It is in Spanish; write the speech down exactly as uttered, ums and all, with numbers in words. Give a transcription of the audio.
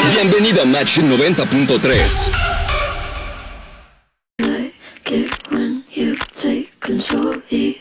Bienvenido a Match noventa punto tres. Like it when you take control.